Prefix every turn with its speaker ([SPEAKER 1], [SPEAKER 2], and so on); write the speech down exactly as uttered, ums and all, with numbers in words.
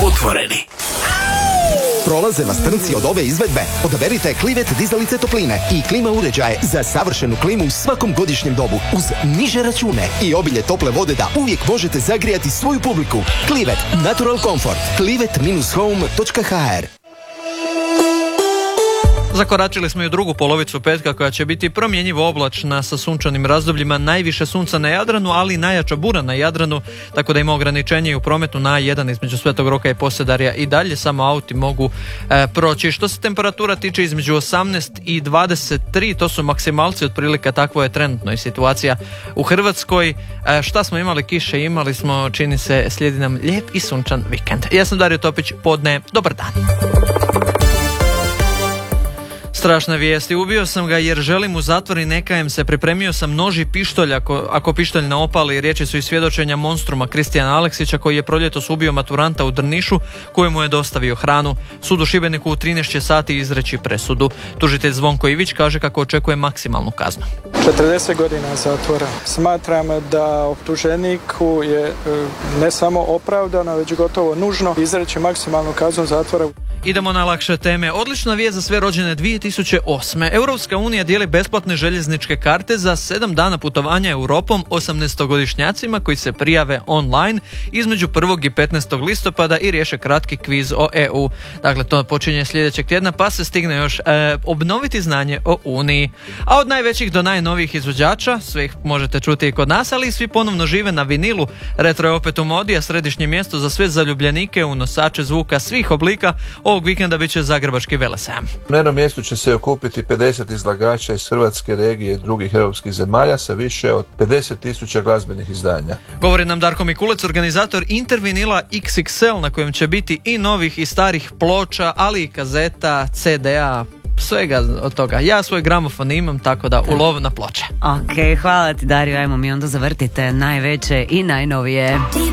[SPEAKER 1] Otvoreni.
[SPEAKER 2] Prolaze vas trnci od ove izvedbe? Odaberite Klivet dizalice topline i klima uređaje za savršenu klimu u svakom godišnjem dobu uz niže račune i obilje tople vode da uvijek možete zagrijati svoju publiku. Klivet Natural Comfort. klivet dash home dot h r.
[SPEAKER 3] Zakoračili smo i u drugu polovicu petka koja će biti promjenjivo oblačna sa sunčanim razdobljima, najviše sunca na Jadranu, ali i najjača bura na Jadranu, tako da ima ograničenje i u prometu na A jedan između Svetog Roka i Posedarja i dalje, samo auti mogu e, proći. Što se temperatura tiče, između osamnaest i dvadeset tri, to su maksimalci, otprilike takvo je trenutno i situacija u Hrvatskoj. E, šta smo imali? Kiše imali smo, čini se, slijedi nam lijep i sunčan vikend. Ja sam Dario Topić, podne, dobar dan. Strašne vijesti. Ubio sam ga jer želim u zatvor i ne kajem se. Pripremio sam nož i pištolj ako, ako pištolj ne opali. Riječi su iz svjedočenja monstruma Kristijana Aleksića koji je proljetos ubio maturanta u Drnišu kojemu je dostavio hranu. Sud u Šibeniku u trinaest će sati izreći presudu. Tužitelj Zvonko Ivić kaže kako očekuje maksimalnu kaznu.
[SPEAKER 4] četrdeset godina zatvora. Smatram da optuženiku je ne samo opravdano, već gotovo nužno izreći maksimalnu kaznu zatvora.
[SPEAKER 3] Idemo na lakše teme. Odlična vijest za sve rođene dvije tisuće osme. Europska unija dijeli besplatne željezničke karte za sedam dana putovanja Europom osamnaestogodišnjacima koji se prijave online između prvog i petnaestog listopada i riješe kratki kviz o E U. Dakle, to počinje sljedećeg tjedna pa se stigne još e, obnoviti znanje o Uniji. A od najvećih do najnovijih izvođača, sve ih možete čuti i kod nas, ali svi ponovno žive na vinilu. Retro je opet u modi, a središnje mjesto za sve zaljubljenike u nosače zvuka svih oblika ovog vikenda bit će Zagrebački velesajam.
[SPEAKER 5] Na jednom mjestu će se okupiti pedeset izlagača iz Hrvatske regije i drugih europskih zemalja sa više od pedeset tisuća glazbenih izdanja.
[SPEAKER 3] Govori nam Darko Mikulec, organizator Intervinila iks iks el na kojem će biti i novih i starih ploča, ali i kazeta, ce de a, svega od toga. Ja svoj gramofon imam, tako da ulov na ploče.
[SPEAKER 6] Ok, hvala ti Dario, ajmo mi onda zavrtite najveće i najnovije.